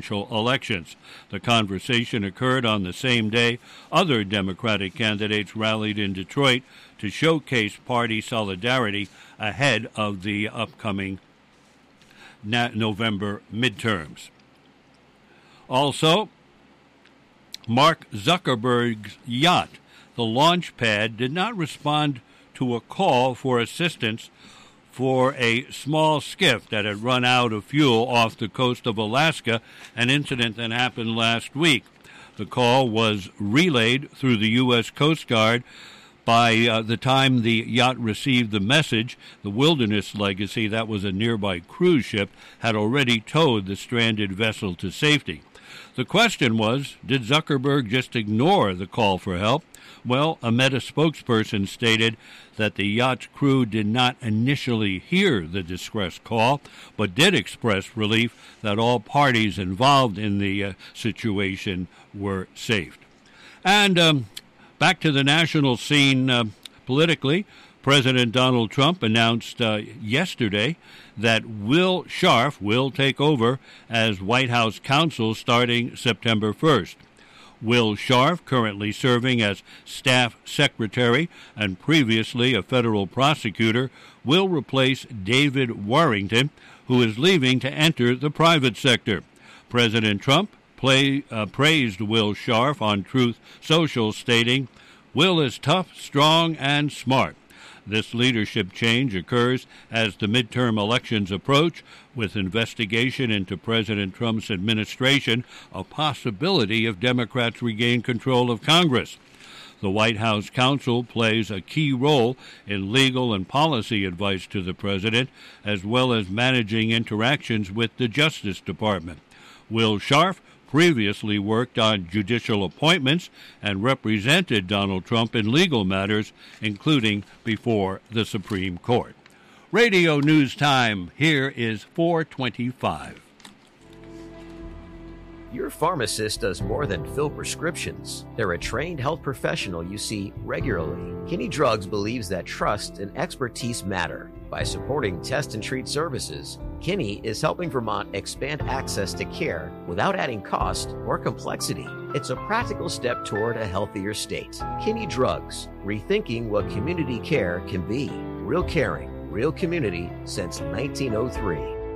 presidential elections. The conversation occurred on the same day other Democratic candidates rallied in Detroit to showcase party solidarity ahead of the upcoming November midterms. Also, Mark Zuckerberg's yacht, the launch pad, did not respond to a call for assistance for a small skiff that had run out of fuel off the coast of Alaska, an incident that happened last week. The call was relayed through the U.S. Coast Guard. By the time the yacht received the message, the Wilderness Legacy, that was a nearby cruise ship, had already towed the stranded vessel to safety. The question was, did Zuckerberg just ignore the call for help? Well, a Meta spokesperson stated that the yacht's crew did not initially hear the distress call, but did express relief that all parties involved in the situation were saved. And back to the national scene politically, President Donald Trump announced yesterday that Will Scharf will take over as White House counsel starting September 1st. Will Scharf, currently serving as staff secretary and previously a federal prosecutor, will replace David Warrington, who is leaving to enter the private sector. President Trump praised Will Scharf on Truth Social, stating, "Will is tough, strong, and smart." This leadership change occurs as the midterm elections approach, with investigation into President Trump's administration a possibility if Democrats regain control of Congress. The White House counsel plays a key role in legal and policy advice to the president, as well as managing interactions with the Justice Department. Will Scharf previously worked on judicial appointments and represented Donald Trump in legal matters, including before the Supreme Court. Radio News Time. Here is 4:25. Your pharmacist does more than fill prescriptions. They're a trained health professional you see regularly. Kinney Drugs believes that trust and expertise matter. By supporting test and treat services, Kinney is helping Vermont expand access to care without adding cost or complexity. It's a practical step toward a healthier state. Kinney Drugs, rethinking what community care can be. Real caring, real community since 1903.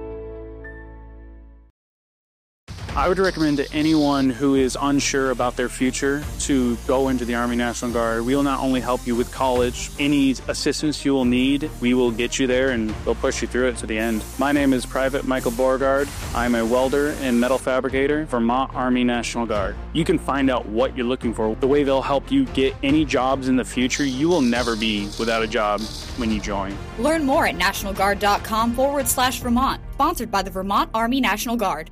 I would recommend to anyone who is unsure about their future to go into the Army National Guard. We will not only help you with college, any assistance you will need, we will get you there and we'll push you through it to the end. My name is Private Michael Beauregard. I'm a welder and metal fabricator, Vermont Army National Guard. You can find out what you're looking for, the way they'll help you get any jobs in the future. You will never be without a job when you join. Learn more at nationalguard.com/Vermont. Sponsored by the Vermont Army National Guard.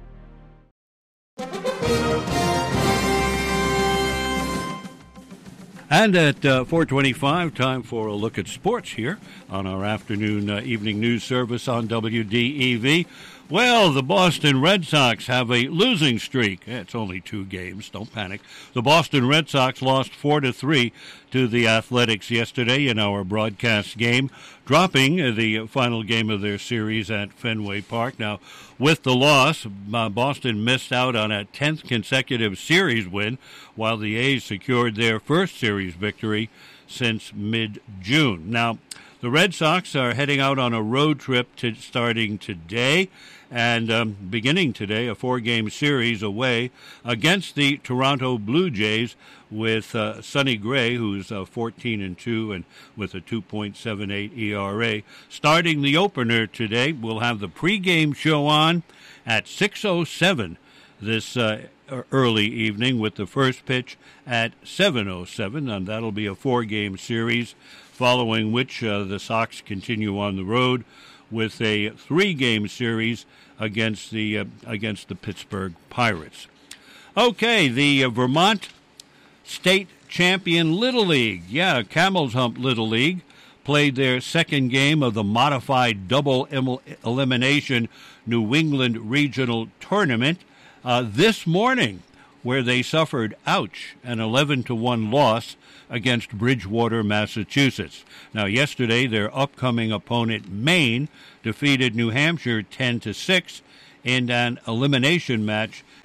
And at 4:25, time for a look at sports here on our afternoon evening news service on WDEV. Well, the Boston Red Sox have a losing streak. It's only 2 games. Don't panic. The Boston Red Sox lost 4-3 to the Athletics yesterday in our broadcast game, dropping the final game of their series at Fenway Park. Now, with the loss, Boston missed out on a 10th consecutive series win, while the A's secured their first series victory since mid-June. Now, the Red Sox are heading out on a road trip starting today and beginning today, a 4-game series away against the Toronto Blue Jays with Sonny Gray, who's 14-2 and with a 2.78 ERA. Starting the opener today, we'll have the pregame show on at 6:07 this early evening with the first pitch at 7:07, and that'll be a 4-game series, following which the Sox continue on the road with a 3-game series against the Pittsburgh Pirates. Okay, the Vermont State Champion Little League, Camel's Hump Little League, played their second game of the modified double elimination New England Regional Tournament this morning, where they suffered, an 11-1 loss against Bridgewater, Massachusetts. Now, yesterday, their upcoming opponent, Maine, defeated New Hampshire 10-6 in an elimination match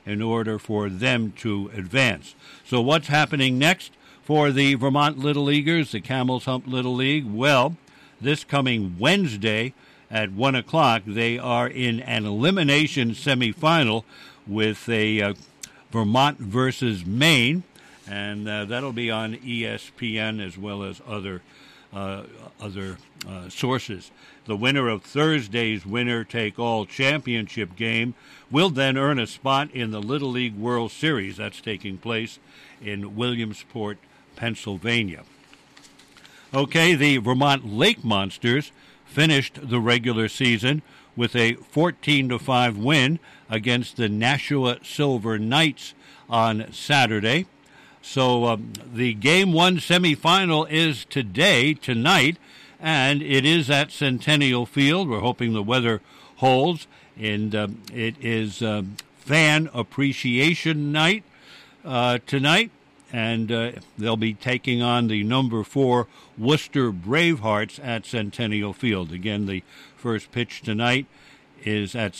in order for them to advance. So what's happening next for the Vermont Little Leaguers, the Camels Hump Little League? Well, this coming Wednesday at 1 o'clock, they are in an elimination semifinal with a Vermont versus Maine, and that'll be on ESPN as well as other sources. The winner of Thursday's winner-take-all championship game will then earn a spot in the Little League World Series. That's taking place in Williamsport, Pennsylvania. Okay, the Vermont Lake Monsters finished the regular season with a 14-5 win against the Nashua Silver Knights on Saturday. So the Game 1 semifinal is tonight, and it is at Centennial Field. We're hoping the weather holds, and it is Fan Appreciation Night tonight, and they'll be taking on the number 4 Worcester Bravehearts at Centennial Field. Again, the first pitch tonight is at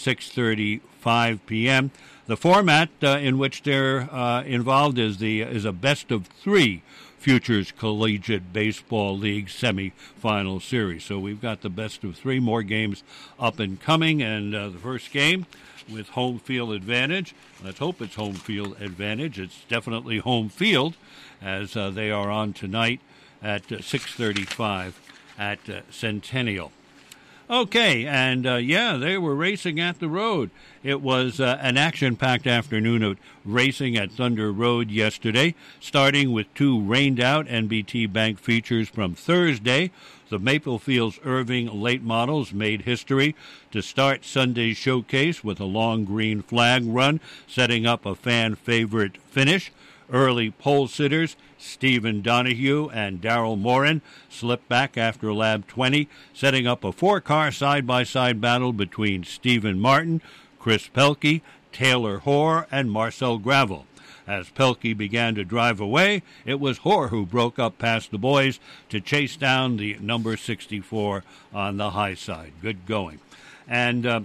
6:35 p.m. The format in which they're involved is a best-of-3 Futures Collegiate Baseball League semifinal series. So we've got the best-of-3, more games up and coming, and the first game with home field advantage. Let's hope it's home field advantage. It's definitely home field, as they are on tonight at 6:35 at Centennial. Okay, and they were racing at the road. It was an action-packed afternoon of racing at Thunder Road yesterday, starting with 2 rained-out NBT Bank features from Thursday. The Maple Fields Irving late models made history to start Sunday's showcase with a long green flag run, setting up a fan-favorite finish. Early pole sitters Stephen Donahue and Darrell Morin slipped back after lap 20, setting up a 4-car side-by-side battle between Stephen Martin, Chris Pelkey, Taylor Hoare, and Marcel Gravel. As Pelkey began to drive away, it was Hoare who broke up past the boys to chase down the number 64 on the high side. Good going. And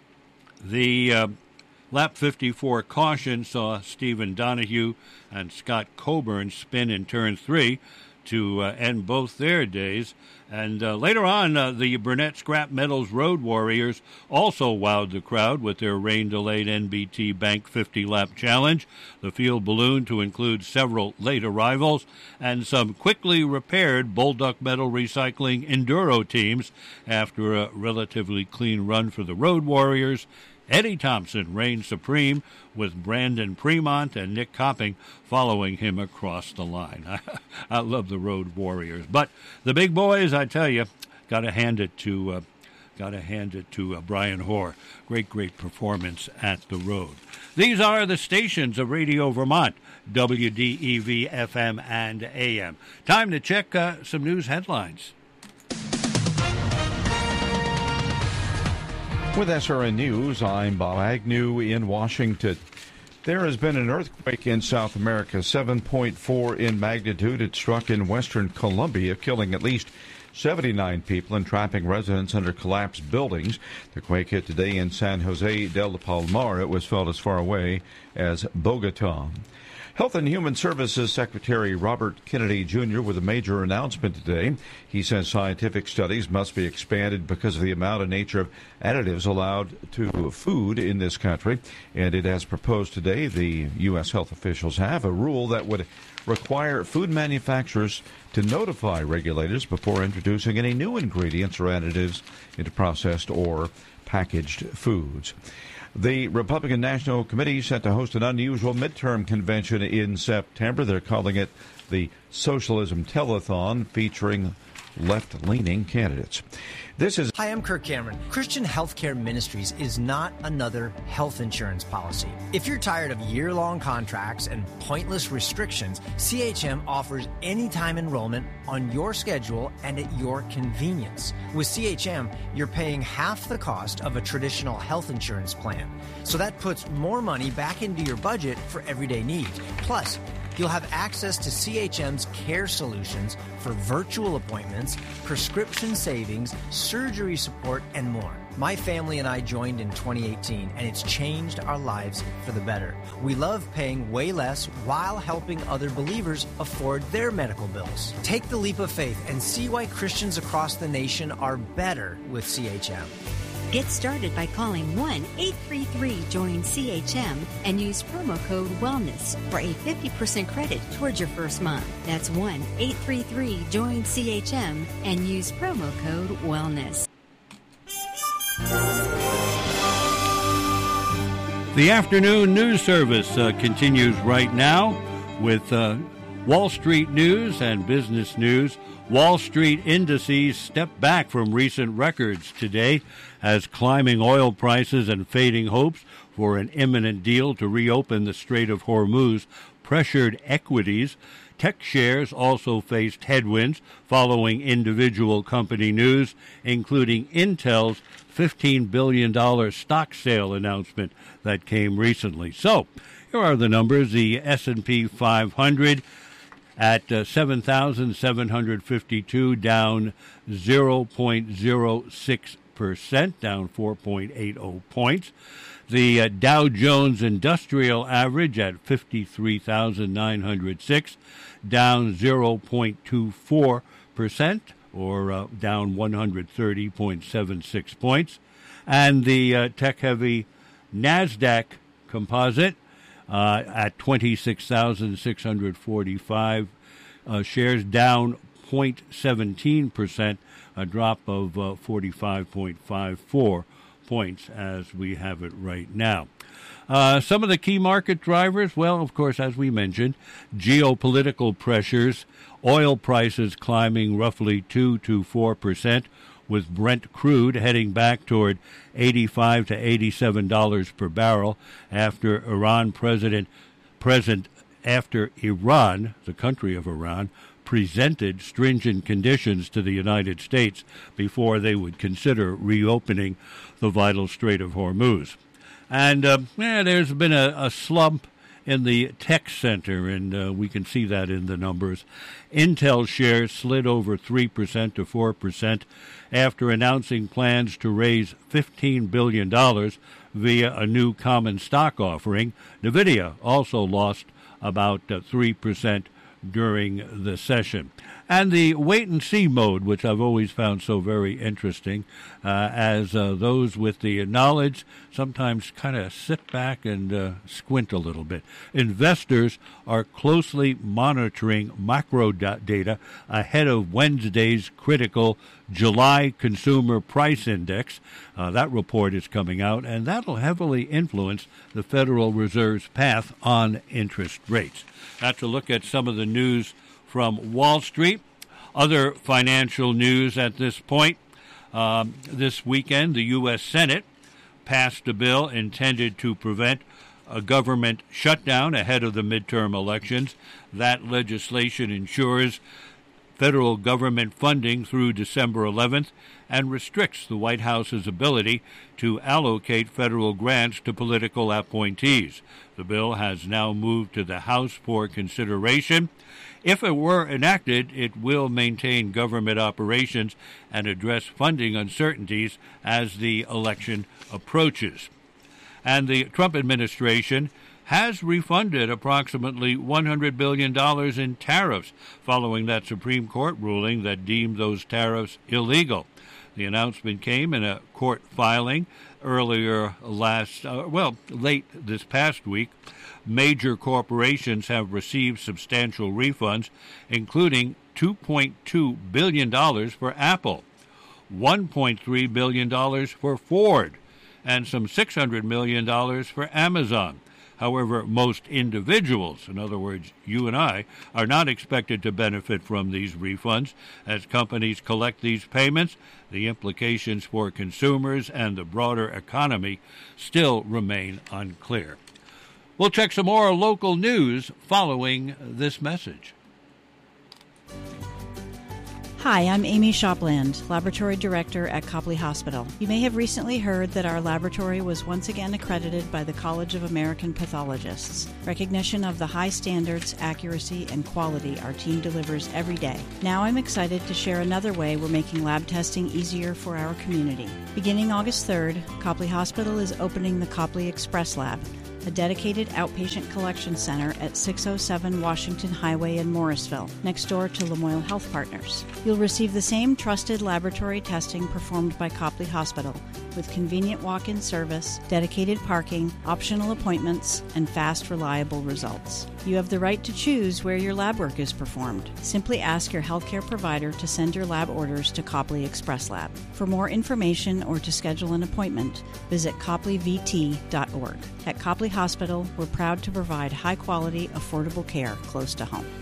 the lap 54 caution saw Stephen Donahue and Scott Coburn spin in turn 3 to end both their days. And later on, the Burnett Scrap Metals Road Warriors also wowed the crowd with their rain-delayed NBT Bank 50-lap challenge. The field ballooned to include several late arrivals and some quickly repaired Bulldog Metal Recycling Enduro teams after a relatively clean run for the Road Warriors. Eddie Thompson reigned supreme, with Brandon Fremont and Nick Copping following him across the line. I love the Road Warriors, but the big boys, I tell you, got to hand it to Brian Hoare. Great performance at the road. These are the stations of Radio Vermont, WDEV FM and AM. Time to check some news headlines. With SRN News, I'm Bob Agnew in Washington. There has been an earthquake in South America, 7.4 in magnitude. It struck in western Colombia, killing at least 79 people and trapping residents under collapsed buildings. The quake hit today in San Jose del Palmar. It was felt as far away as Bogota. Health and Human Services Secretary Robert Kennedy Jr. with a major announcement today. He says scientific studies must be expanded because of the amount and nature of additives allowed to food in this country. And it has proposed today, the U.S. health officials have, a rule that would require food manufacturers to notify regulators before introducing any new ingredients or additives into processed or packaged foods. The Republican National Committee set to host an unusual midterm convention in September. They're calling it the Socialism Telethon, featuring left-leaning candidates. Hi, I'm Kirk Cameron. Christian Healthcare Ministries is not another health insurance policy. If you're tired of year-long contracts and pointless restrictions, CHM offers anytime enrollment on your schedule and at your convenience. With CHM, you're paying half the cost of a traditional health insurance plan. So that puts more money back into your budget for everyday needs. Plus, you'll have access to CHM's care solutions for virtual appointments, prescription savings, surgery support, and more. My family and I joined in 2018, and it's changed our lives for the better. We love paying way less while helping other believers afford their medical bills. Take the leap of faith and see why Christians across the nation are better with CHM. Get started by calling 1-833-JOIN-CHM and use promo code WELLNESS for a 50% credit towards your first month. That's 1-833-JOIN-CHM and use promo code WELLNESS. The afternoon news service continues right now with Wall Street news and business news. Wall Street indices step back from recent records today as climbing oil prices and fading hopes for an imminent deal to reopen the Strait of Hormuz pressured equities. Tech shares also faced headwinds following individual company news, including Intel's $15 billion stock sale announcement that came recently. So, here are the numbers. The S&P 500 at 7,752, down 0.06%, down 4.80 points. The Dow Jones Industrial Average at 53,906, down 0.24%, or down 130.76 points. And the tech-heavy NASDAQ Composite at 26,645 shares, down 0.17%, a drop of 45.54 points as we have it right now. Some of the key market drivers, well, of course, as we mentioned, geopolitical pressures, oil prices climbing roughly 2 to 4%, with Brent crude heading back toward $85 to $87 per barrel after Iran, the country of Iran, presented stringent conditions to the United States before they would consider reopening the vital Strait of Hormuz. And there's been a slump in the tech center, and we can see that in the numbers. Intel shares slid over 3% to 4% after announcing plans to raise $15 billion via a new common stock offering. NVIDIA also lost about 3% during the session. And the wait-and-see mode, which I've always found so very interesting, as those with the knowledge sometimes kind of sit back and squint a little bit. Investors are closely monitoring macro data ahead of Wednesday's critical July Consumer Price Index. That report is coming out, and that'll heavily influence the Federal Reserve's path on interest rates. That's a look at some of the news from Wall Street. Other financial news at this point. This weekend, the U.S. Senate passed a bill intended to prevent a government shutdown ahead of the midterm elections. That legislation ensures federal government funding through December 11th and restricts the White House's ability to allocate federal grants to political appointees. The bill has now moved to the House for consideration. If it were enacted, it will maintain government operations and address funding uncertainties as the election approaches. And the Trump administration has refunded approximately $100 billion in tariffs following that Supreme Court ruling that deemed those tariffs illegal. The announcement came in a court filing late this past week. Major corporations have received substantial refunds, including $2.2 billion for Apple, $1.3 billion for Ford, and some $600 million for Amazon. However, most individuals, in other words, you and I, are not expected to benefit from these refunds. As companies collect these payments, the implications for consumers and the broader economy still remain unclear. We'll check some more local news following this message. Hi, I'm Amy Shopland, Laboratory Director at Copley Hospital. You may have recently heard that our laboratory was once again accredited by the College of American Pathologists, recognition of the high standards, accuracy, and quality our team delivers every day. Now I'm excited to share another way we're making lab testing easier for our community. Beginning August 3rd, Copley Hospital is opening the Copley Express Lab, a dedicated outpatient collection center at 607 Washington Highway in Morrisville, next door to Lamoille Health Partners. You'll receive the same trusted laboratory testing performed by Copley Hospital, with convenient walk-in service, dedicated parking, optional appointments, and fast, reliable results. You have the right to choose where your lab work is performed. Simply ask your healthcare provider to send your lab orders to Copley Express Lab. For more information or to schedule an appointment, visit copleyvt.org. At Copley Hospital, we're proud to provide high-quality, affordable care close to home.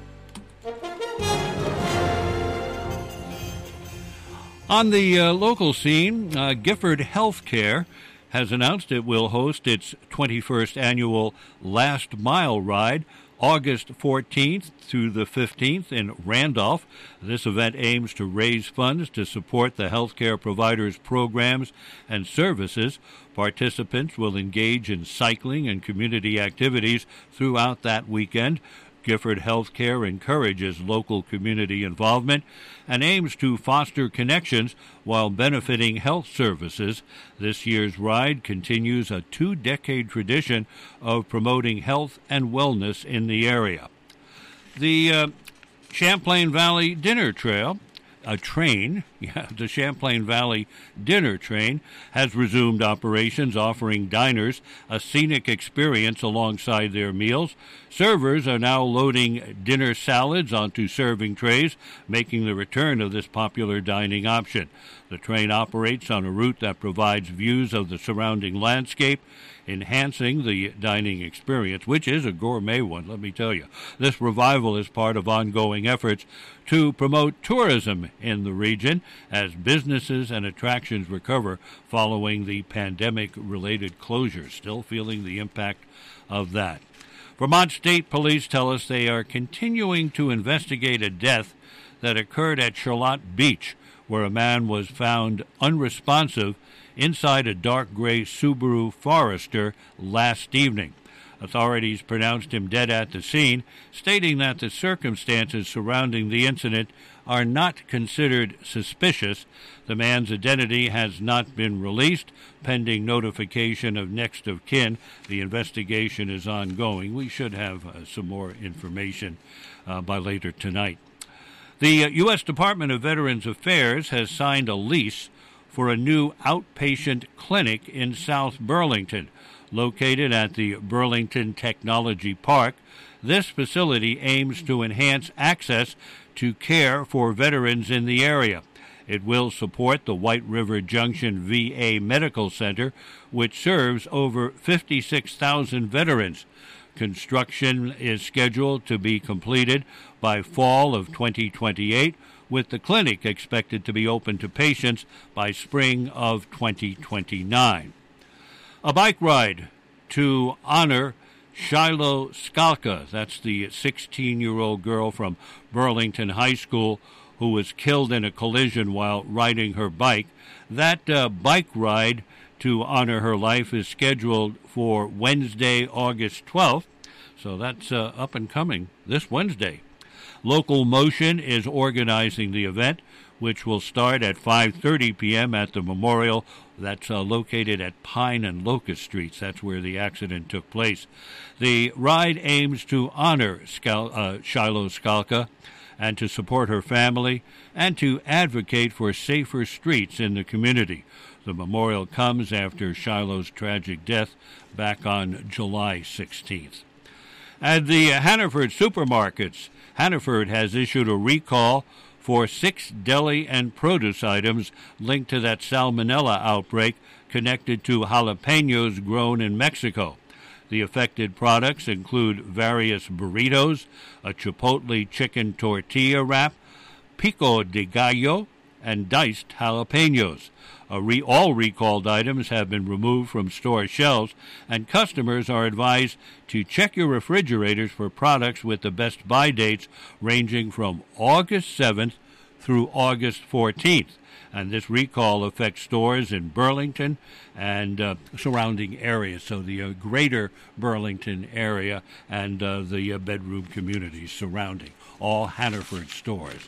On the local scene, Gifford Healthcare has announced it will host its 21st annual Last Mile Ride August 14th through the 15th in Randolph. This event aims to raise funds to support the healthcare providers' programs and services. Participants will engage in cycling and community activities throughout that weekend. Gifford Healthcare encourages local community involvement and aims to foster connections while benefiting health services. This year's ride continues a 2-decade tradition of promoting health and wellness in the area. The Champlain Valley Dinner Trail, the Champlain Valley Dinner Train has resumed operations, offering diners a scenic experience alongside their meals. Servers are now loading dinner salads onto serving trays, making the return of this popular dining option. The train operates on a route that provides views of the surrounding landscape, enhancing the dining experience, which is a gourmet one, let me tell you. This revival is part of ongoing efforts to promote tourism in the region as businesses and attractions recover following the pandemic-related closures. Still feeling the impact of that. Vermont State Police tell us they are continuing to investigate a death that occurred at Charlotte Beach, where a man was found unresponsive inside a dark gray Subaru Forester last evening. Authorities pronounced him dead at the scene, stating that the circumstances surrounding the incident are not considered suspicious. The man's identity has not been released, pending notification of next of kin. The investigation is ongoing. We should have some more information by later tonight. The U.S. Department of Veterans Affairs has signed a lease for a new outpatient clinic in South Burlington, located at the Burlington Technology Park. This facility aims to enhance access to care for veterans in the area. It will support the White River Junction VA Medical Center, which serves over 56,000 veterans. Construction is scheduled to be completed by fall of 2028, with the clinic expected to be open to patients by spring of 2029. A bike ride to honor Shiloh Skalka, that's the 16-year-old girl from Burlington High School who was killed in a collision while riding her bike. That bike ride to honor her life is scheduled for Wednesday, August 12th, so that's up and coming this Wednesday. Local Motion is organizing the event, which will start at 5:30 p.m. at the memorial that's located at Pine and Locust Streets. That's where the accident took place. The ride aims to honor Shiloh Skalka and to support her family and to advocate for safer streets in the community. The memorial comes after Shiloh's tragic death back on July 16th. At the Hannaford supermarkets, Hannaford has issued a recall for 6 deli and produce items linked to that salmonella outbreak connected to jalapenos grown in Mexico. The affected products include various burritos, a chipotle chicken tortilla wrap, pico de gallo, and diced jalapenos. All recalled items have been removed from store shelves, and customers are advised to check your refrigerators for products with the best buy dates ranging from August 7th through August 14th. And this recall affects stores in Burlington and surrounding areas, so the greater Burlington area and the bedroom communities surrounding all Hannaford stores.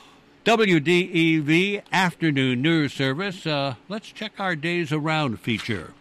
WDEV Afternoon News Service. Let's check our Days Around feature.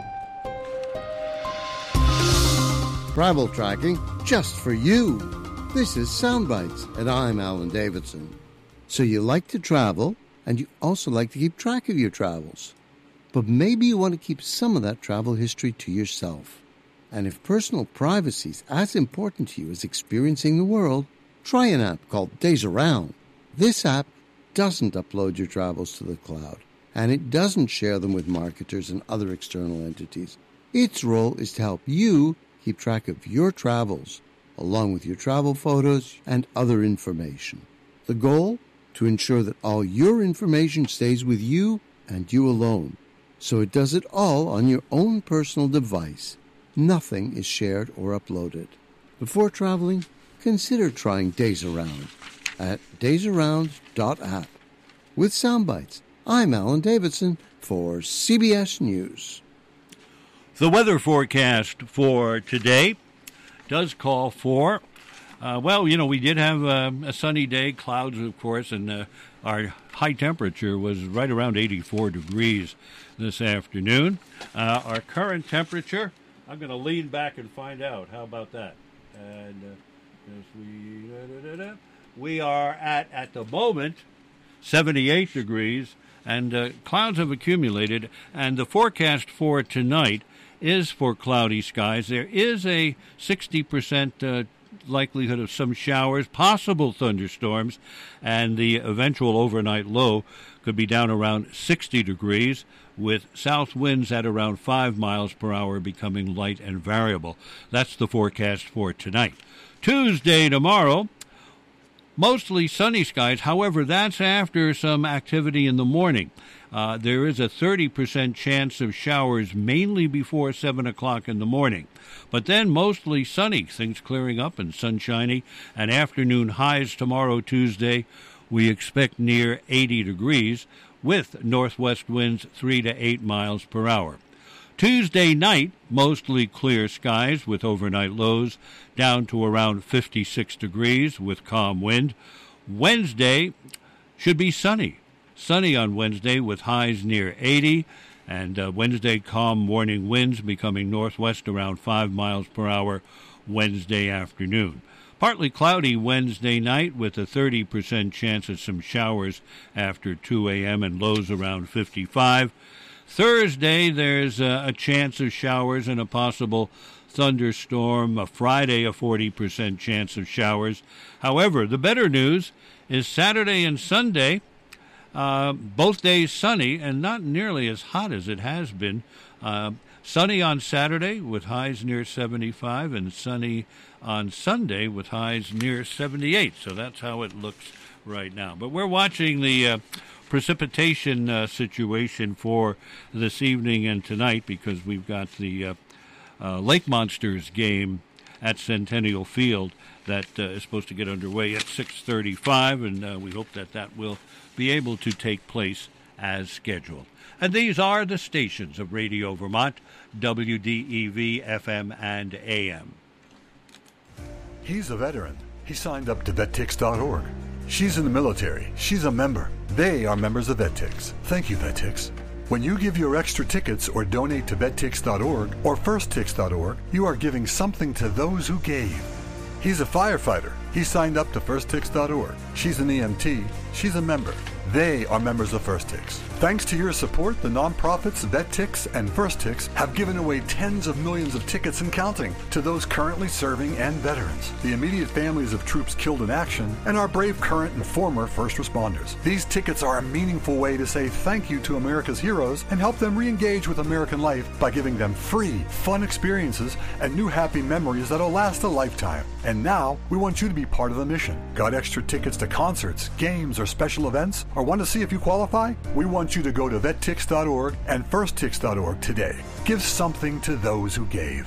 Travel tracking just for you. This is Soundbites, and I'm Alan Davidson. So you like to travel, and you also like to keep track of your travels. But maybe you want to keep some of that travel history to yourself. And if personal privacy is as important to you as experiencing the world, try an app called Days Around. This app doesn't upload your travels to the cloud, and it doesn't share them with marketers and other external entities. Its role is to help you keep track of your travels, along with your travel photos and other information. The goal? To ensure that all your information stays with you and you alone. So it does it all on your own personal device. Nothing is shared or uploaded. Before traveling, consider trying Days Around at daysaround.app. With Soundbites, I'm Alan Davidson for CBS News. The weather forecast for today does call for we did have a sunny day, clouds, of course, and our high temperature was right around 84 degrees this afternoon. Our current temperature, I'm going to lean back and find out. How about that? And we are at the moment, 78 degrees, and clouds have accumulated, and the forecast for tonight is for cloudy skies. There is a 60% likelihood of some showers, possible thunderstorms, and the eventual overnight low could be down around 60 degrees, with south winds at around 5 miles per hour becoming light and variable. That's the forecast for tonight. Tuesday, tomorrow, mostly sunny skies. However, that's after some activity in the morning. There is a 30% chance of showers mainly before 7 o'clock in the morning. But then mostly sunny, things clearing up and sunshiny. And afternoon highs tomorrow, Tuesday, we expect near 80 degrees with northwest winds 3 to 8 miles per hour. Tuesday night, mostly clear skies with overnight lows down to around 56 degrees with calm wind. Wednesday should be sunny. Sunny on Wednesday with highs near 80, and Wednesday calm morning winds becoming northwest around 5 miles per hour Wednesday afternoon. Partly cloudy Wednesday night with a 30% chance of some showers after 2 a.m. and lows around 55. Thursday, there's a chance of showers and a possible thunderstorm. Friday, a 40% chance of showers. However, the better news is Saturday and Sunday, both days sunny and not nearly as hot as it has been. Sunny on Saturday with highs near 75, and sunny on Sunday with highs near 78. So that's how it looks right now. But we're watching the precipitation situation for this evening and tonight, because we've got the Lake Monsters game at Centennial Field that is supposed to get underway at 6:35, and we hope that will be able to take place as scheduled. And these are the stations of Radio Vermont, WDEV, FM, and AM. He's a veteran. He signed up to VetTix.org. She's in the military. She's a member. They are members of VetTix. Thank you, VetTix. When you give your extra tickets or donate to VetTix.org or FirstTix.org, you are giving something to those who gave. He's a firefighter. He signed up to FirstTix.org. She's an EMT. She's a member. They are members of FirstTix. Thanks to your support, the nonprofits VetTix and FirstTix have given away tens of millions of tickets and counting to those currently serving and veterans, the immediate families of troops killed in action, and our brave current and former first responders. These tickets are a meaningful way to say thank you to America's heroes and help them re-engage with American life by giving them free, fun experiences and new happy memories that'll last a lifetime. And now, we want you to be part of the mission. Got extra tickets to concerts, games, or special events? Or want to see if you qualify? We want you to go to VetTix.org and FirstTix.org today. Give something to those who gave.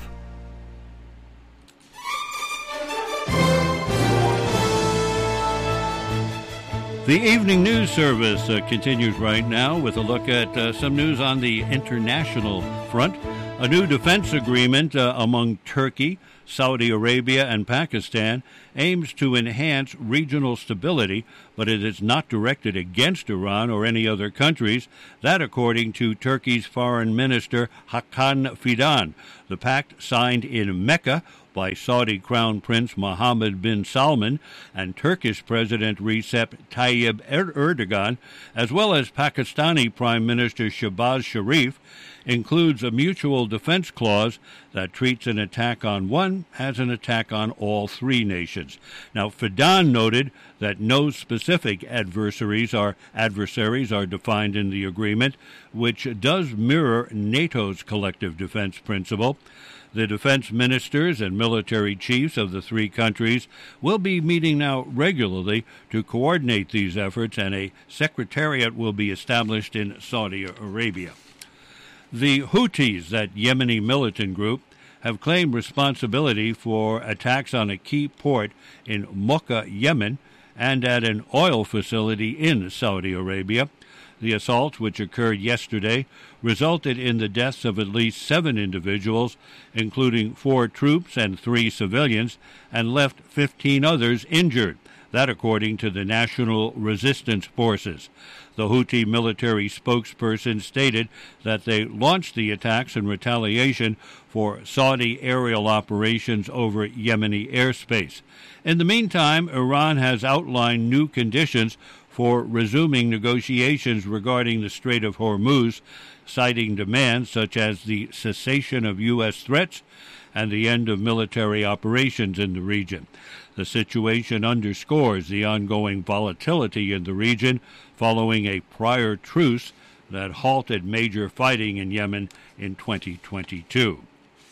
The evening news service continues right now with a look at some news on the international front. A new defense agreement among Turkey, Saudi Arabia, and Pakistan aims to enhance regional stability, but it is not directed against Iran or any other countries. That, according to Turkey's Foreign Minister Hakan Fidan. The pact, signed in Mecca by Saudi Crown Prince Mohammed bin Salman and Turkish President Recep Tayyip Erdogan, as well as Pakistani Prime Minister Shehbaz Sharif, includes a mutual defense clause that treats an attack on one as an attack on all three nations. Now, Fidan noted that no specific adversaries are defined in the agreement, which does mirror NATO's collective defense principle. The defense ministers and military chiefs of the three countries will be meeting now regularly to coordinate these efforts, and a secretariat will be established in Saudi Arabia. The Houthis, that Yemeni militant group, have claimed responsibility for attacks on a key port in Mocha, Yemen, and at an oil facility in Saudi Arabia. The assaults, which occurred yesterday, resulted in the deaths of at least 7 individuals, including 4 troops and 3 civilians, and left 15 others injured. That, according to the National Resistance Forces. The Houthi military spokesperson stated that they launched the attacks in retaliation for Saudi aerial operations over Yemeni airspace. In the meantime, Iran has outlined new conditions for resuming negotiations regarding the Strait of Hormuz, citing demands such as the cessation of U.S. threats and the end of military operations in the region. The situation underscores the ongoing volatility in the region following a prior truce that halted major fighting in Yemen in 2022.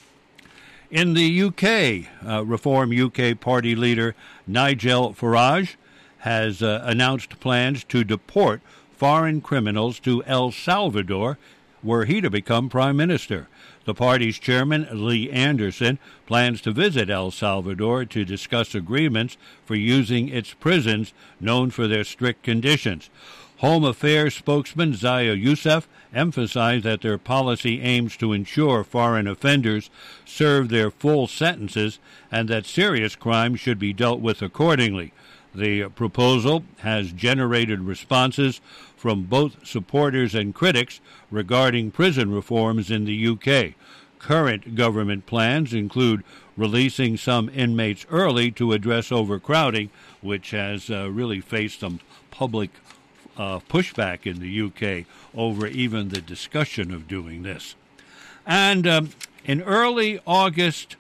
In the UK, Reform UK party leader Nigel Farage has announced plans to deport foreign criminals to El Salvador were he to become prime minister. The party's chairman, Lee Anderson, plans to visit El Salvador to discuss agreements for using its prisons, known for their strict conditions. Home Affairs spokesman Zaya Youssef emphasized that their policy aims to ensure foreign offenders serve their full sentences and that serious crimes should be dealt with accordingly. The proposal has generated responses from both supporters and critics regarding prison reforms in the UK. Current government plans include releasing some inmates early to address overcrowding, which has really faced some public pushback in the UK over even the discussion of doing this. And in early August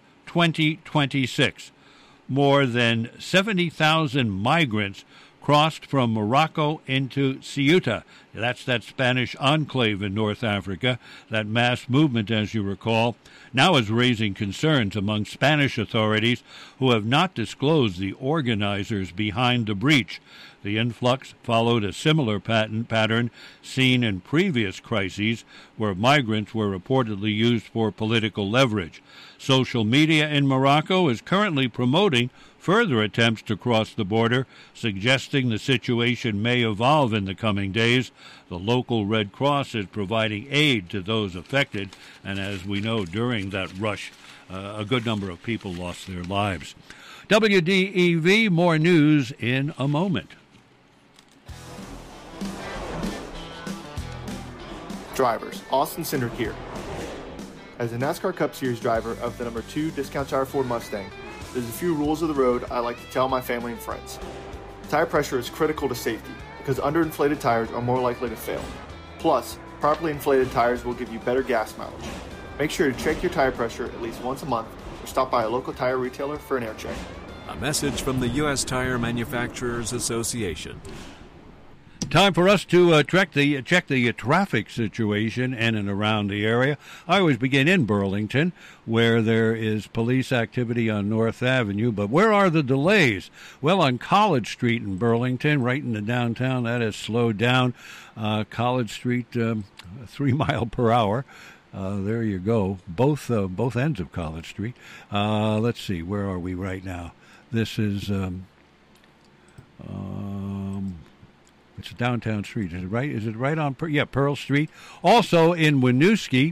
2026, more than 70,000 migrants crossed from Morocco into Ceuta. That's that Spanish enclave in North Africa. That mass movement, as you recall, now is raising concerns among Spanish authorities who have not disclosed the organizers behind the breach. The influx followed a similar pattern seen in previous crises where migrants were reportedly used for political leverage. Social media in Morocco is currently promoting further attempts to cross the border, suggesting the situation may evolve in the coming days. The local Red Cross is providing aid to those affected, and as we know, during that rush, a good number of people lost their lives. WDEV, more news in a moment. Drivers, Austin Cindric here. As a NASCAR Cup Series driver of the number 2 Discount Tire Ford Mustang, there's a few rules of the road I like to tell my family and friends. Tire pressure is critical to safety because underinflated tires are more likely to fail. Plus, properly inflated tires will give you better gas mileage. Make sure to check your tire pressure at least once a month or stop by a local tire retailer for an air check. A message from the U.S. Tire Manufacturers Association. Time for us to check the traffic situation in and around the area. I always begin in Burlington, where there is police activity on North Avenue. But where are the delays? Well, on College Street in Burlington, right in the downtown, that has slowed down. College Street, 3 miles per hour. There you go. Both ends of College Street. Let's see, where are we right now? This is It's a downtown street. Is it right? Is it right on? Pearl Street. Also in Winooski,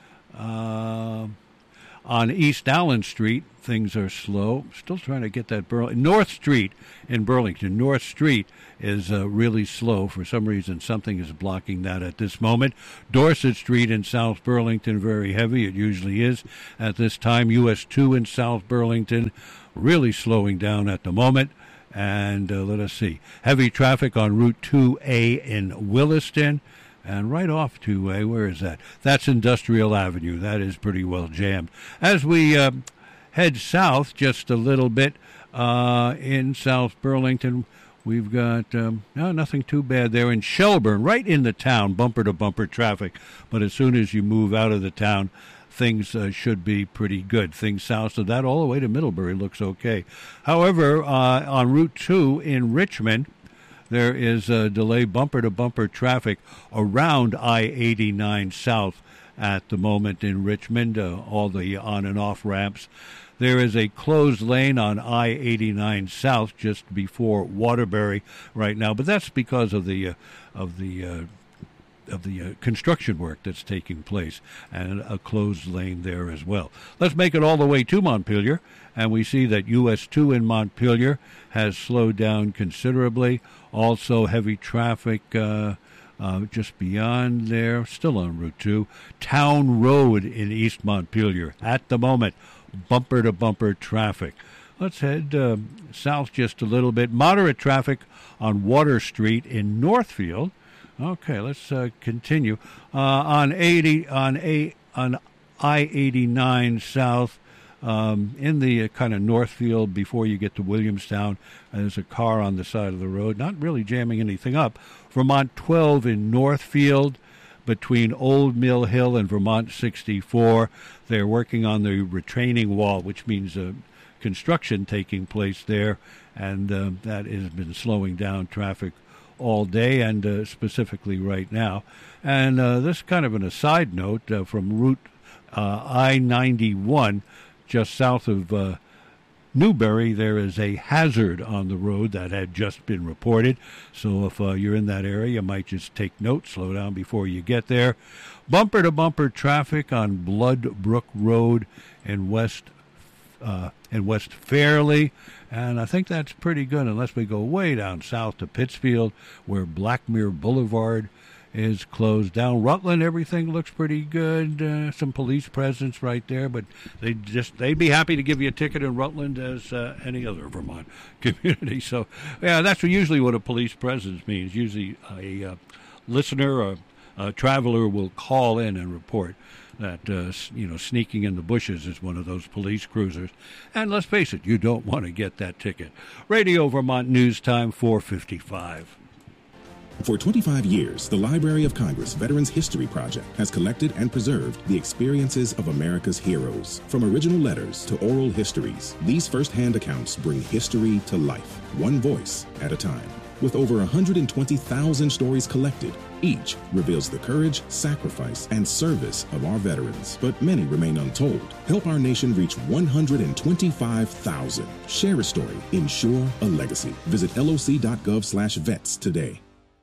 on East Allen Street, things are slow. Still trying to get that North Street in Burlington. North Street is really slow. For some reason, something is blocking that at this moment. Dorset Street in South Burlington, very heavy. It usually is at this time. US 2 in South Burlington, really slowing down at the moment. And let us see. Heavy traffic on Route 2A in Williston. And right off 2A, where is that? That's Industrial Avenue. That is pretty well jammed. As we head south just a little bit in South Burlington, we've got nothing too bad there. In Shelburne, right in the town, bumper-to-bumper traffic. But as soon as you move out of the town, things should be pretty good. Things south of that all the way to Middlebury looks okay. However, on Route 2 in Richmond, there is a delay, bumper-to-bumper traffic around I-89 South at the moment in Richmond, all the on and off ramps. There is a closed lane on I-89 South just before Waterbury right now, but that's because of the construction work that's taking place, and a closed lane there as well. Let's make it all the way to Montpelier, and we see that US 2 in Montpelier has slowed down considerably. Also heavy traffic just beyond there, still on Route 2. Town Road in East Montpelier. At the moment, bumper-to-bumper traffic. Let's head south just a little bit. Moderate traffic on Water Street in Northfield. Okay, let's continue. On I-89 South, in the kind of Northfield before you get to Williamstown, there's a car on the side of the road, not really jamming anything up. Vermont 12 in Northfield, between Old Mill Hill and Vermont 64. They're working on the retaining wall, which means construction taking place there, and that has been slowing down traffic all day and specifically right now. And this kind of an aside note from Route I-91, just south of Newberry, there is a hazard on the road that had just been reported. So if you're in that area, you might just take note, slow down before you get there. Bumper-to-bumper traffic on Blood Brook Road in West Fairleigh. And I think that's pretty good unless we go way down south to Pittsfield, where Blackmere Boulevard is closed down. Rutland, everything looks pretty good. Some police presence right there, but they'd be happy to give you a ticket in Rutland as any other Vermont community. So, yeah, that's usually what a police presence means. Usually a listener or a traveler will call in and report that, sneaking in the bushes is one of those police cruisers. And let's face it, you don't want to get that ticket. Radio Vermont News Time, 4:55. For 25 years, the Library of Congress Veterans History Project has collected and preserved the experiences of America's heroes. From original letters to oral histories, these first-hand accounts bring history to life, one voice at a time. With over 120,000 stories collected, each reveals the courage, sacrifice, and service of our veterans. But many remain untold. Help our nation reach 125,000. Share a story. Ensure a legacy. Visit loc.gov/vets today.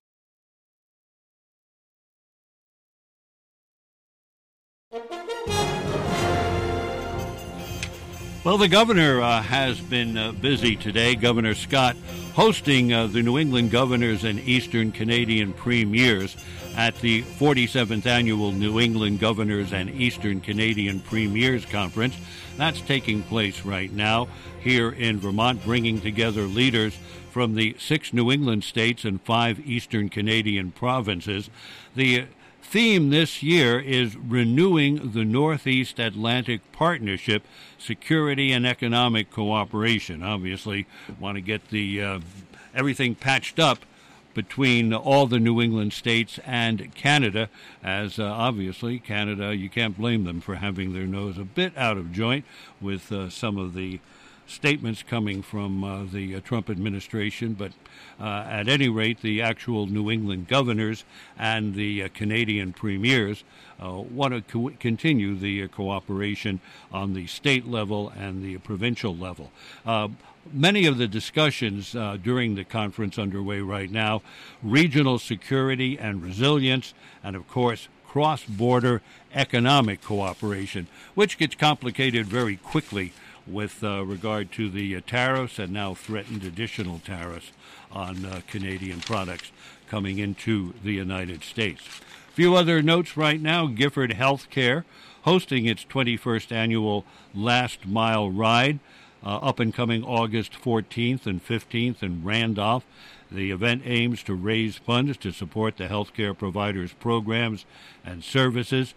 Well, the governor has been busy today. Governor Scott hosting the New England Governors and Eastern Canadian Premiers at the 47th Annual New England Governors and Eastern Canadian Premiers Conference. That's taking place right now here in Vermont, bringing together leaders from the 6 New England states and 5 Eastern Canadian provinces. The theme this year is renewing the Northeast Atlantic Partnership, security and economic cooperation. Obviously, want to get the everything patched up between all the New England states and Canada, as obviously Canada, you can't blame them for having their nose a bit out of joint with some of the statements coming from the Trump administration, but at any rate, the actual New England governors and the Canadian premiers want to continue the cooperation on the state level and the provincial level. Many of the discussions during the conference underway right now, regional security and resilience, and of course, cross-border economic cooperation, which gets complicated very quickly with regard to the tariffs and now threatened additional tariffs on Canadian products coming into the United States. A few other notes right now. Gifford Healthcare hosting its 21st annual Last Mile Ride, up and coming August 14th and 15th in Randolph. The event aims to raise funds to support the healthcare providers' programs and services.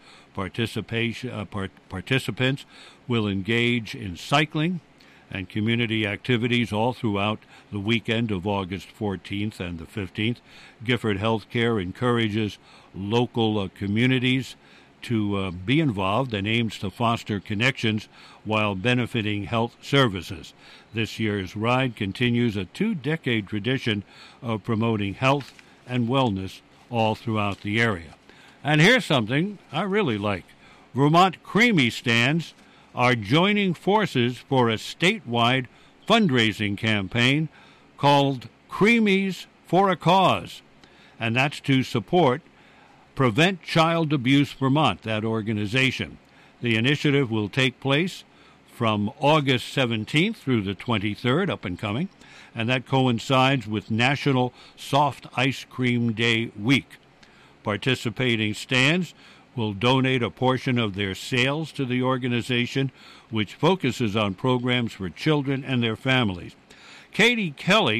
Participants will engage in cycling and community activities all throughout the weekend of August 14th and the 15th. Gifford Healthcare encourages local communities to be involved and aims to foster connections while benefiting health services. This year's ride continues a 2-decade tradition of promoting health and wellness all throughout the area. And here's something I really like. Vermont Creamy stands are joining forces for a statewide fundraising campaign called Creamies for a Cause, and that's to support Prevent Child Abuse Vermont, that organization. The initiative will take place from August 17th through the 23rd, up and coming, and that coincides with National Soft Ice Cream Day week. Participating stands will donate a portion of their sales to the organization, which focuses on programs for children and their families. Katie Kelly,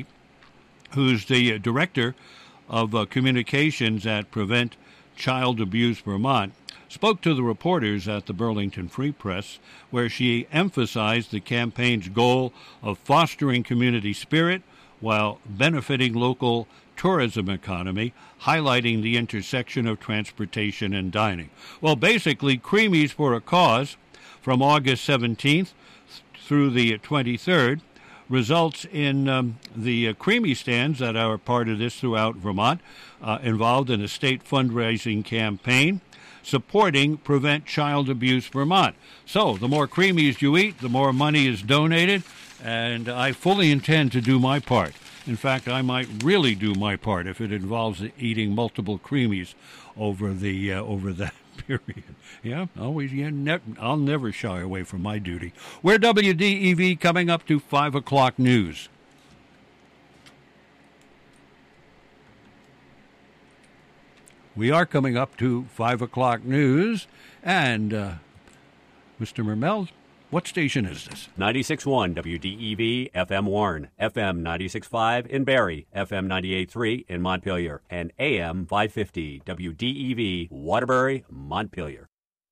who's the director of communications at Prevent Child Abuse Vermont, spoke to the reporters at the Burlington Free Press, where she emphasized the campaign's goal of fostering community spirit while benefiting local tourism economy, highlighting the intersection of transportation and dining. Well, basically, Creamies for a Cause from August 17th through the 23rd results in the creamy stands that are part of this throughout Vermont, involved in a state fundraising campaign supporting Prevent Child Abuse Vermont. So the more creamies you eat, the more money is donated, and I fully intend to do my part. In fact, I might really do my part if it involves eating multiple creamies over that period. Yeah, always. Yeah, I'll never shy away from my duty. We're WDEV, coming up to 5 o'clock news. We are coming up to 5 o'clock news, and Mr. Mermel, what station is this? 96.1 WDEV, FM Warren, FM 96.5 in Barrie, FM 98.3 in Montpelier, and AM 550 WDEV, Waterbury, Montpelier.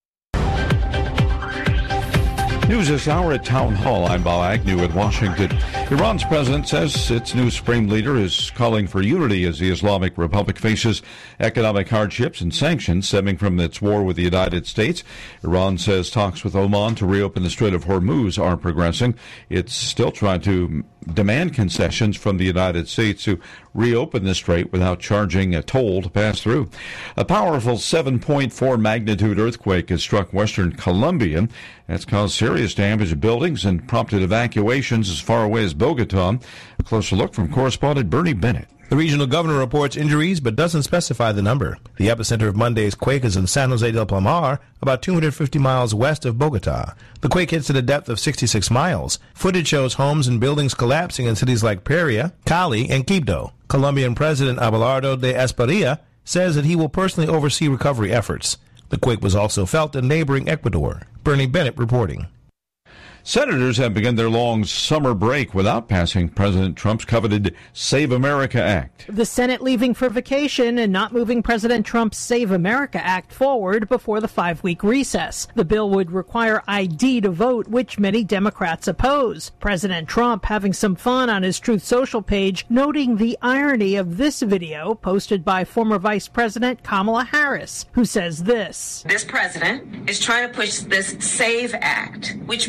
News this hour at Town Hall. I'm Bob Agnew in Washington. Iran's president says its new supreme leader is calling for unity as the Islamic Republic faces economic hardships and sanctions stemming from its war with the United States. Iran says talks with Oman to reopen the Strait of Hormuz are progressing. It's still trying to demand concessions from the United States to reopen the strait without charging a toll to pass through. A powerful 7.4 magnitude earthquake has struck western Colombia. That's caused serious damage to buildings and prompted evacuations as far away as Bogota. A closer look from correspondent Bernie Bennett. The regional governor reports injuries but doesn't specify the number. The epicenter of Monday's quake is in San Jose del Palmar, about 250 miles west of Bogota. The quake hits at a depth of 66 miles. Footage shows homes and buildings collapsing in cities like Pereira, Cali, and Quibdó. Colombian President Abelardo de Espriella says that he will personally oversee recovery efforts. The quake was also felt in neighboring Ecuador. Bernie Bennett reporting. Senators have begun their long summer break without passing President Trump's coveted Save America Act. The Senate leaving for vacation and not moving President Trump's Save America Act forward before the 5-week recess. The bill would require ID to vote, which many Democrats oppose. President Trump having some fun on his Truth Social page, noting the irony of this video posted by former Vice President Kamala Harris, who says this. This president is trying to push this SAVE Act, which basically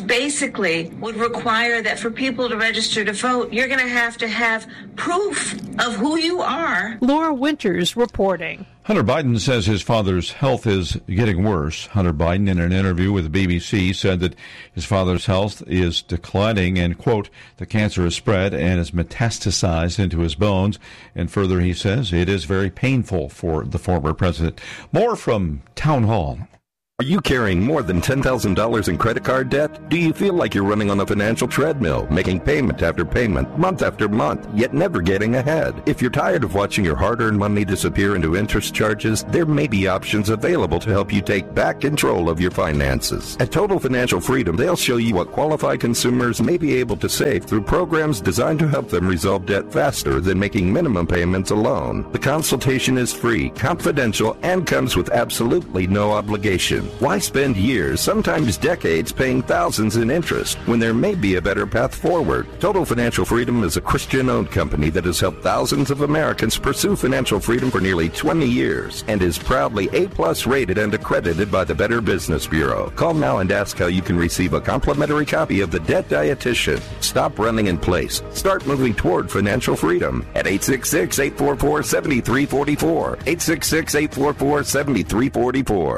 basically would require that for people to register to vote, you're going to have proof of who you are. Laura Winters reporting. Hunter Biden says his father's health is getting worse. Hunter Biden, in an interview with the BBC, said that his father's health is declining and, quote, the cancer has spread and has metastasized into his bones. And further, he says it is very painful for the former president. More from Town Hall. Are you carrying more than $10,000 in credit card debt? Do you feel like you're running on a financial treadmill, making payment after payment, month after month, yet never getting ahead? If you're tired of watching your hard-earned money disappear into interest charges, there may be options available to help you take back control of your finances. At Total Financial Freedom, they'll show you what qualified consumers may be able to save through programs designed to help them resolve debt faster than making minimum payments alone. The consultation is free, confidential, and comes with absolutely no obligation. Why spend years, sometimes decades, paying thousands in interest when there may be a better path forward? Total Financial Freedom is a Christian-owned company that has helped thousands of Americans pursue financial freedom for nearly 20 years and is proudly A+ rated and accredited by the Better Business Bureau. Call now and ask how you can receive a complimentary copy of The Debt Dietitian. Stop running in place. Start moving toward financial freedom at 866-844-7344. 866-844-7344.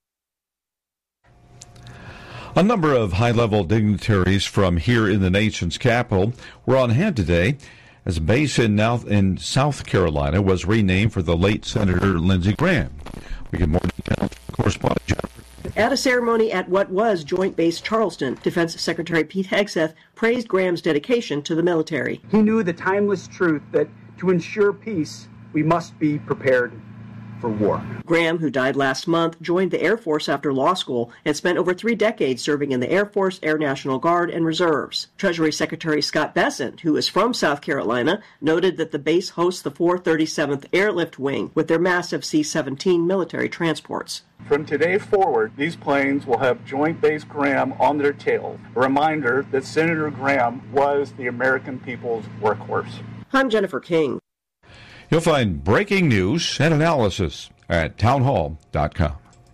A number of high-level dignitaries from here in the nation's capital were on hand today as a base in South Carolina was renamed for the late Senator Lindsey Graham. We get more details from correspondent Jennifer. At a ceremony at what was Joint Base Charleston, Defense Secretary Pete Hegseth praised Graham's dedication to the military. He knew the timeless truth that to ensure peace, we must be prepared for war. Graham, who died last month, joined the Air Force after law school and spent over 3 decades serving in the Air Force, Air National Guard, and Reserves. Treasury Secretary Scott Bessent, who is from South Carolina, noted that the base hosts the 437th Airlift Wing with their massive C-17 military transports. From today forward, these planes will have Joint Base Graham on their tails, a reminder that Senator Graham was the American people's workhorse. I'm Jennifer King. You'll find breaking news and analysis at townhall.com.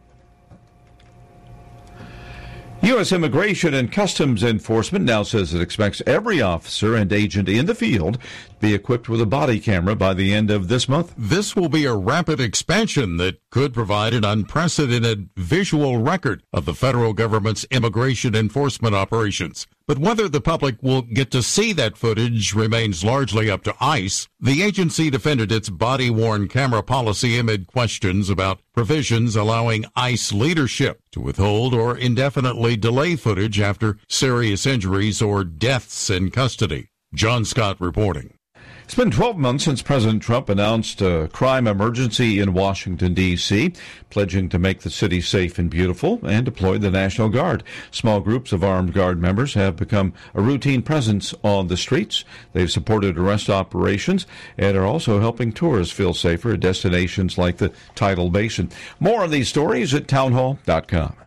U.S. Immigration and Customs Enforcement now says it expects every officer and agent in the field to be equipped with a body camera by the end of this month. This will be a rapid expansion that could provide an unprecedented visual record of the federal government's immigration enforcement operations. But whether the public will get to see that footage remains largely up to ICE. The agency defended its body-worn camera policy amid questions about provisions allowing ICE leadership to withhold or indefinitely delay footage after serious injuries or deaths in custody. John Scott reporting. It's been 12 months since President Trump announced a crime emergency in Washington, D.C., pledging to make the city safe and beautiful and deploy the National Guard. Small groups of armed guard members have become a routine presence on the streets. They've supported arrest operations and are also helping tourists feel safer at destinations like the Tidal Basin. More on these stories at townhall.com.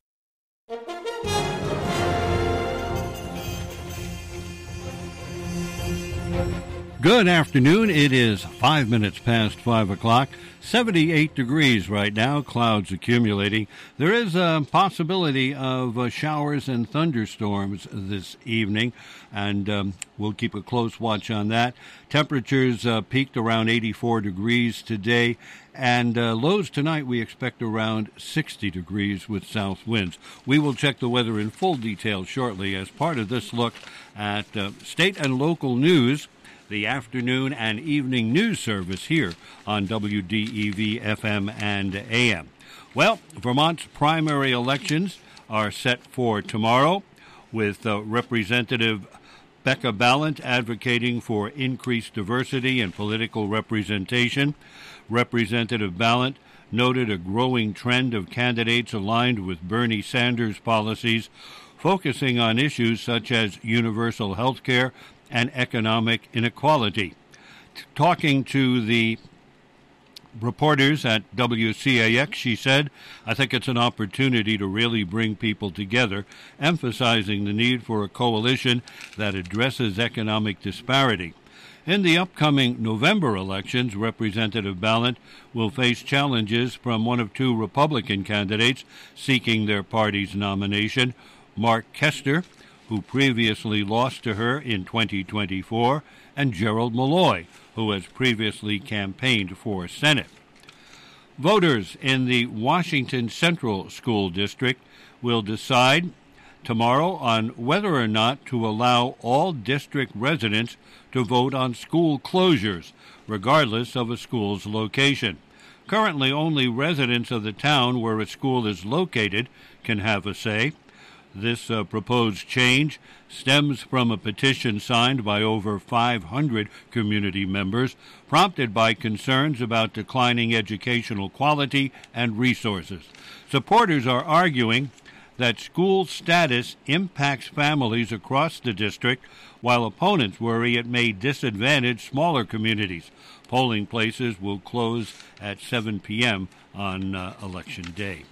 Good afternoon. It is 5 minutes past 5 o'clock. 78 degrees right now, clouds accumulating. There is a possibility of showers and thunderstorms this evening, and we'll keep a close watch on that. Temperatures peaked around 84 degrees today, and lows tonight we expect around 60 degrees with south winds. We will check the weather in full detail shortly as part of this look at state and local news, the afternoon and evening news service here on WDEV FM and AM. Well, Vermont's primary elections are set for tomorrow, with Representative Becca Balint advocating for increased diversity and political representation. Representative Balint noted a growing trend of candidates aligned with Bernie Sanders' policies, focusing on issues such as universal health care and economic inequality. Talking to the reporters at WCAX, she said, "I think it's an opportunity to really bring people together, emphasizing the need for a coalition that addresses economic disparity." In the upcoming November elections, Representative Balint will face challenges from one of 2 Republican candidates seeking their party's nomination, Mark Kester, who previously lost to her in 2024, and Gerald Malloy, who has previously campaigned for Senate. Voters in the Washington Central School District will decide tomorrow on whether or not to allow all district residents to vote on school closures, regardless of a school's location. Currently, only residents of the town where a school is located can have a say. This proposed change stems from a petition signed by over 500 community members, prompted by concerns about declining educational quality and resources. Supporters are arguing that school status impacts families across the district, while opponents worry it may disadvantage smaller communities. Polling places will close at 7 p.m. on Election Day.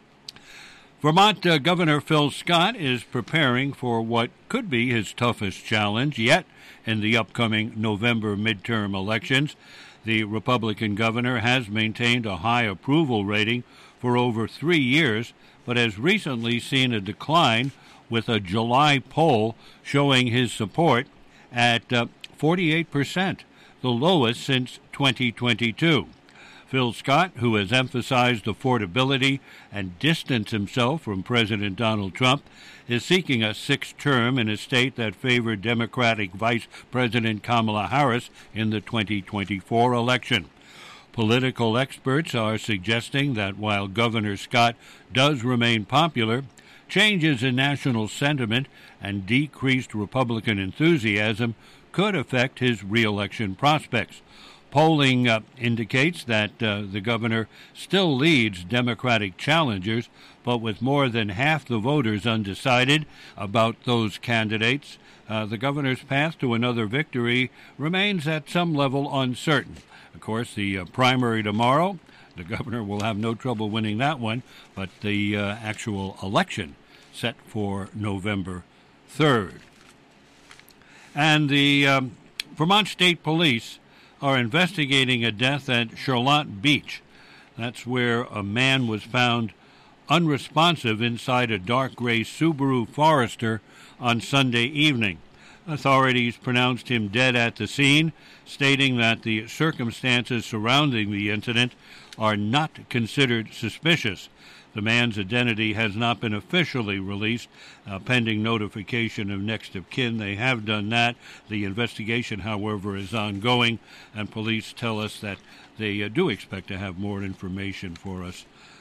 Vermont Governor Phil Scott is preparing for what could be his toughest challenge yet in the upcoming November midterm elections. The Republican governor has maintained a high approval rating for over 3 years, but has recently seen a decline, with a July poll showing his support at 48%, the lowest since 2022. Phil Scott, who has emphasized affordability and distanced himself from President Donald Trump, is seeking a sixth term in a state that favored Democratic Vice President Kamala Harris in the 2024 election. Political experts are suggesting that while Governor Scott does remain popular, changes in national sentiment and decreased Republican enthusiasm could affect his re-election prospects. Polling indicates that the governor still leads Democratic challengers, but with more than half the voters undecided about those candidates, the governor's path to another victory remains at some level uncertain. Of course, the primary tomorrow, the governor will have no trouble winning that one, but the actual election set for November 3rd. And the Vermont State Police are investigating a death at Charlotte Beach. That's where a man was found unresponsive inside a dark gray Subaru Forester on Sunday evening. Authorities pronounced him dead at the scene, stating that the circumstances surrounding the incident are not considered suspicious. The man's identity has not been officially released, pending notification of next of kin. They have done that. The investigation, however, is ongoing, and police tell us that they do expect to have more information for us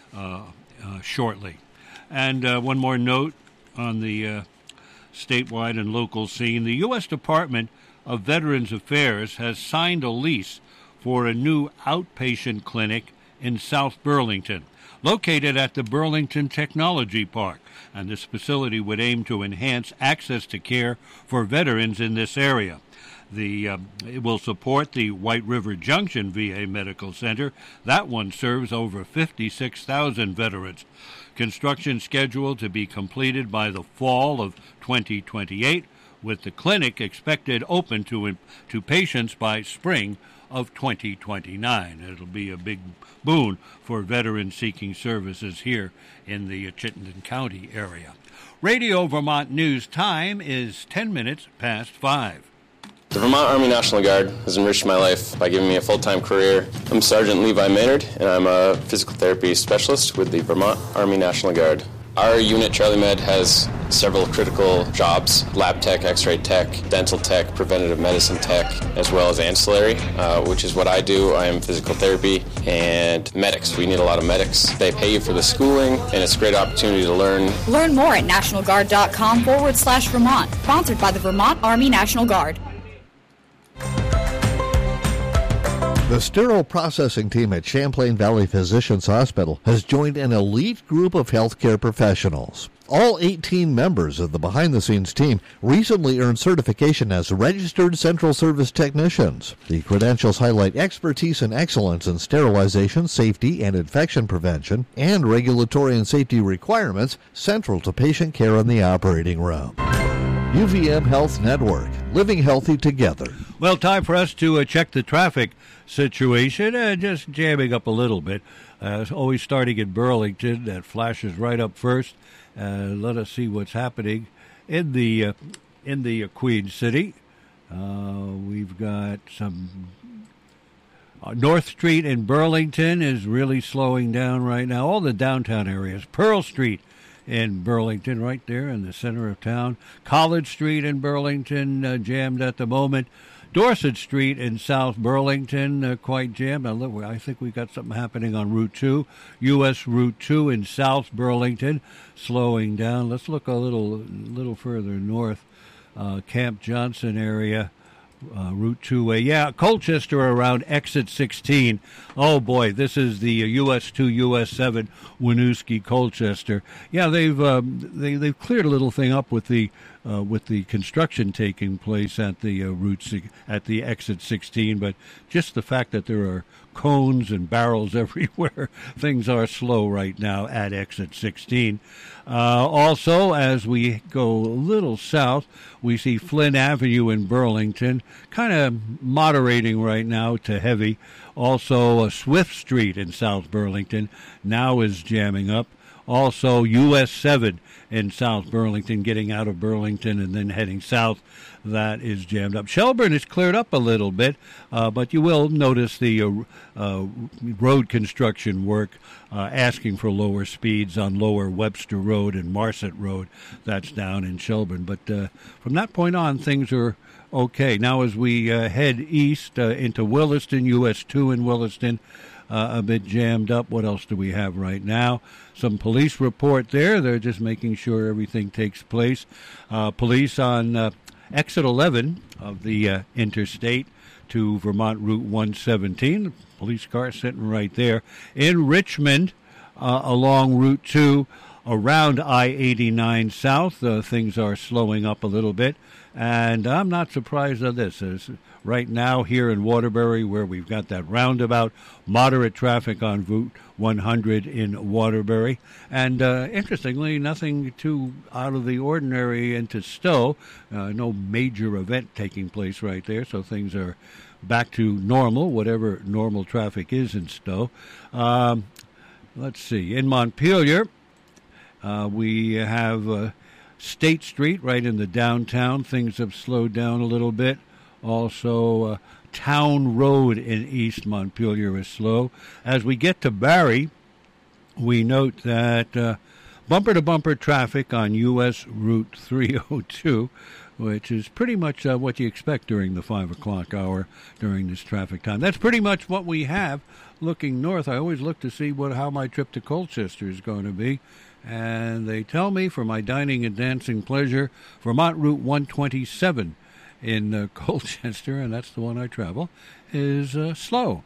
shortly. And one more note on the statewide and local scene. The U.S. Department of Veterans Affairs has signed a lease for a new outpatient clinic in South Burlington, located at the Burlington Technology Park, and this facility would aim to enhance access to care for veterans in this area. It will support the White River Junction VA Medical Center. That one serves over 56,000 veterans. Construction scheduled to be completed by the fall of 2028, with the clinic expected open to patients by spring of 2029. It'll be a big boon for veterans seeking services here in the Chittenden County area. Radio Vermont News time is 10 minutes past 5. The Vermont Army National Guard has enriched my life by giving me a full-time career. I'm Sergeant Levi Maynard, and I'm a physical therapy specialist with the Vermont Army National Guard. Our unit, Charlie Med, has several critical jobs: lab tech, x-ray tech, dental tech, preventative medicine tech, as well as ancillary, which is what I do. I am physical therapy, and medics. We need a lot of medics. They pay you for the schooling, and it's a great opportunity to learn. Learn more at nationalguard.com/Vermont. Sponsored by the Vermont Army National Guard. The sterile processing team at Champlain Valley Physicians Hospital has joined an elite group of healthcare professionals. All 18 members of the behind-the-scenes team recently earned certification as registered central service technicians. The credentials highlight expertise and excellence in sterilization, safety, and infection prevention, and regulatory and safety requirements central to patient care in the operating room. UVM Health Network, living healthy together. Well, time for us to check the traffic situation, just jamming up a little bit. Always starting in Burlington, that flashes right up first. Let us see what's happening in the Queen City. We've got some North Street in Burlington is really slowing down right now. All the downtown areas. Pearl Street in Burlington, right there in the center of town. College Street in Burlington, jammed at the moment. Dorset Street in South Burlington, quite jammed. Now, I think we got something happening on Route 2. U.S. Route 2 in South Burlington, slowing down. Let's look a little further north. Camp Johnson area, Route 2A. Yeah, Colchester around exit 16. Oh, boy, this is the US 2, US 7, Winooski, Colchester. Yeah, they've cleared a little thing up with the construction taking place at the at the exit 16, but just the fact that there are cones and barrels everywhere, things are slow right now at exit 16. Also, as we go a little south, we see Flynn Avenue in Burlington, kind of moderating right now to heavy. Also, Swift Street in South Burlington now is jamming up. Also, US 7 in South Burlington, getting out of Burlington and then heading south, that is jammed up. Shelburne is cleared up a little bit, but you will notice the road construction work asking for lower speeds on Lower Webster Road and Marset Road. That's down in Shelburne. But from that point on, things are okay. Now as we head east into Williston, US 2 in Williston, a bit jammed up. What else do we have right now? Some police report there. They're just making sure everything takes place. Police on exit 11 of the interstate to Vermont Route 117. The police car sitting right there. In Richmond, along Route 2, around I-89 South, things are slowing up a little bit. And I'm not surprised at this. Right now here in Waterbury, where we've got that roundabout, moderate traffic on Route 100 in Waterbury. And interestingly, nothing too out of the ordinary into Stowe. No major event taking place right there, so things are back to normal, whatever normal traffic is in Stowe. Let's see. In Montpelier, we have State Street right in the downtown. Things have slowed down a little bit. Also, Town Road in East Montpelier is slow. As we get to Barrie, we note that bumper-to-bumper traffic on U.S. Route 302, which is pretty much what you expect during the 5 o'clock hour during this traffic time. That's pretty much what we have looking north. I always look to see how my trip to Colchester is going to be. And they tell me, for my dining and dancing pleasure, Vermont Route 127 in Colchester, and that's the one I travel, is slow.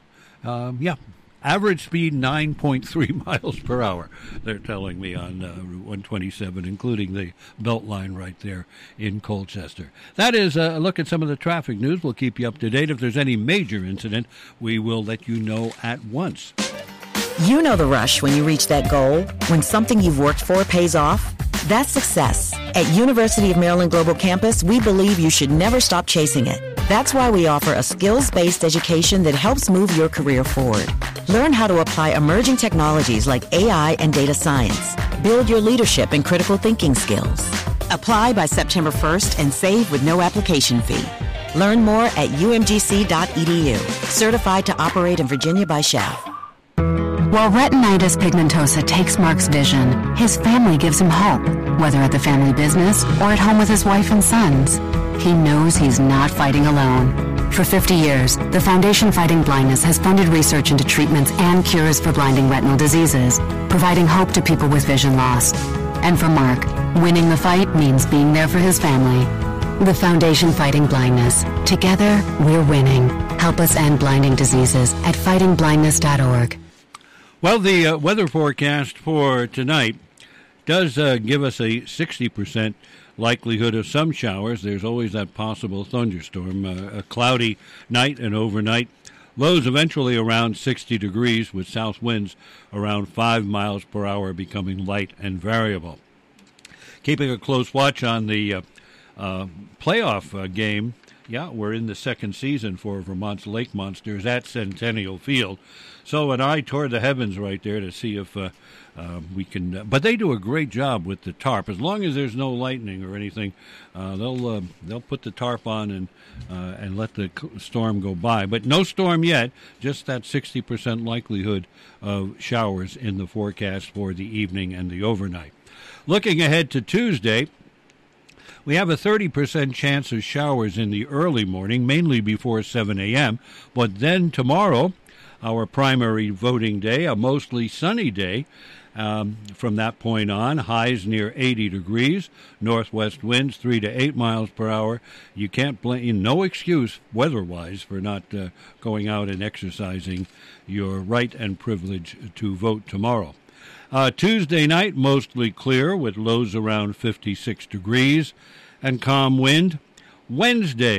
Average speed 9.3 miles per hour, they're telling me, on Route 127, including the Beltline right there in Colchester. That is a look at some of the traffic news. We'll keep you up to date. If there's any major incident, we will let you know at once. You know the rush when you reach that goal, when something you've worked for pays off. That's success. At University of Maryland Global Campus, we believe you should never stop chasing it. That's why we offer a skills-based education that helps move your career forward. Learn how to apply emerging technologies like AI and data science. Build your leadership and critical thinking skills. Apply by September 1st and save with no application fee. Learn more at umgc.edu. Certified to operate in Virginia by SCHAF. While retinitis pigmentosa takes Mark's vision, his family gives him hope, whether at the family business or at home with his wife and sons. He knows he's not fighting alone. For 50 years, the Foundation Fighting Blindness has funded research into treatments and cures for blinding retinal diseases, providing hope to people with vision loss. And for Mark, winning the fight means being there for his family. The Foundation Fighting Blindness. Together, we're winning. Help us end blinding diseases at fightingblindness.org. Well, the weather forecast for tonight does give us a 60% likelihood of some showers. There's always that possible thunderstorm. A cloudy night and overnight. Lows eventually around 60 degrees with south winds around 5 miles per hour, becoming light and variable. Keeping a close watch on the playoff game. Yeah, we're in the second season for Vermont's Lake Monsters at Centennial Field. So an eye toward the heavens right there to see if we can. But they do a great job with the tarp. As long as there's no lightning or anything, they'll put the tarp on and let the storm go by. But no storm yet. Just that 60% likelihood of showers in the forecast for the evening and the overnight. Looking ahead to Tuesday, we have a 30% chance of showers in the early morning, mainly before 7 a.m. But then tomorrow, our primary voting day, a mostly sunny day. From that point on, highs near 80 degrees, northwest winds 3 to 8 miles per hour. You can't blame, no excuse weather-wise for not going out and exercising your right and privilege to vote tomorrow. Tuesday night, mostly clear with lows around 56 degrees and calm wind. Wednesday,